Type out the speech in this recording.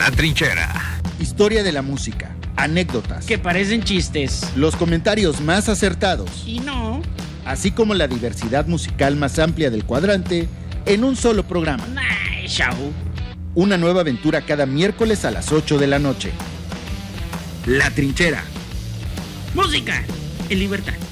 La Trinchera. Historia de la música, anécdotas, que parecen chistes, los comentarios más acertados y no, así como la diversidad musical más amplia del cuadrante en un solo programa. Nice show. Una nueva aventura cada miércoles a las 8 de la noche. La Trinchera. Música en libertad.